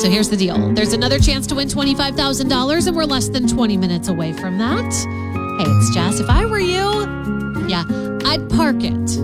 So here's the deal. There's another chance to win $25,000, and we're less than 20 minutes away from that. Hey, it's Jess. If I were you, I'd park it.